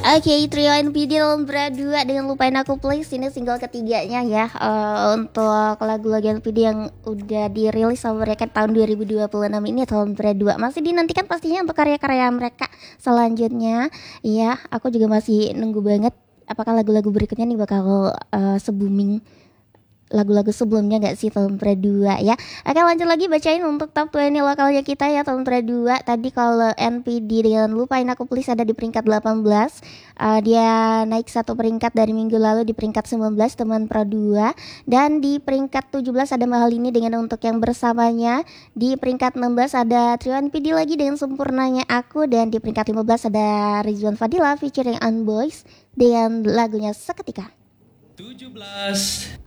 Oke, trio NPD Lombra 2 dengan Lupain Aku Please. Ini single ketiganya ya, untuk lagu-lagu NPD yang udah dirilis sama mereka tahun 2026 ini, Lombra 2. Masih dinantikan pastinya untuk karya-karya mereka selanjutnya. Iya, aku juga masih nunggu banget apakah lagu-lagu berikutnya nih bakal se-booming lagu-lagu sebelumnya gak sih tahun pre 2 ya. Oke, lanjut lagi bacain untuk top 20 lokalnya kita ya tahun pre 2. Tadi kalau NPD dengan Lupain Aku Please ada di peringkat 18. Dia naik satu peringkat dari minggu lalu di peringkat 19 teman pro 2. Dan di peringkat 17 ada Mahal Ini dengan Untuk Yang Bersamanya. Di peringkat 16 ada trio NPD lagi dengan Sempurnanya Aku. Dan di peringkat 15 ada Rizwan Fadila featuring Unboys dengan lagunya Seketika. 17